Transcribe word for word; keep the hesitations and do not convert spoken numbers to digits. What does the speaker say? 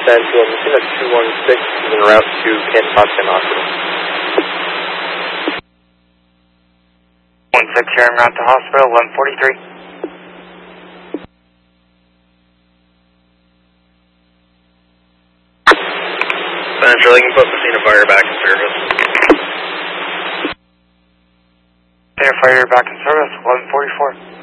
San to a machine at two one six, en route to Kansas Hospital Hospital. one six here en route to hospital, one forty-three. Central, you can put Messina Fire back in service. Messina Fire back in service, one forty-four.